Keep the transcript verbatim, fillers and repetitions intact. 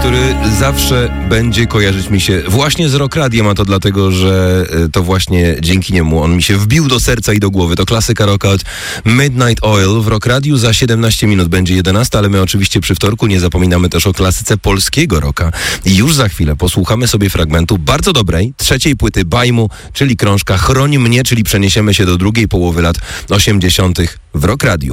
który zawsze będzie kojarzyć mi się właśnie z Rock Radiem, a to dlatego, że to właśnie dzięki niemu on mi się wbił do serca i do głowy. To klasyka rocka od Midnight Oil. W Rock Radiu za siedemnaście minut będzie jedenasta, ale my oczywiście przy wtorku nie zapominamy też o klasyce polskiego rocka. I już za chwilę posłuchamy sobie fragmentu bardzo dobrej, trzeciej płyty Bajmu, czyli krążka Chroń mnie, czyli przeniesiemy się do drugiej połowy lat osiemdziesiątych w Rock Radiu.